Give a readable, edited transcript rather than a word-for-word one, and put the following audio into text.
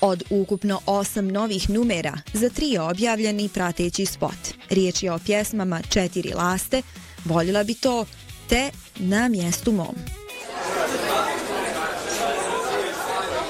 Od ukupno 8 novih numera, za 3 je objavljen i prateći spot. Riječ je o pjesmama 4 laste, voljela bi to, te Na mjestu mom.